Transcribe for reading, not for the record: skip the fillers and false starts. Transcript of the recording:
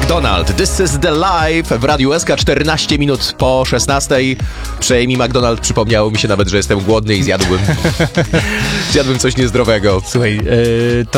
McDonald, This is the Life w Radiu SK, 14 minut po 16. Amy McDonald, przypomniało mi się nawet, że jestem głodny i zjadłbym coś niezdrowego. Słuchaj, to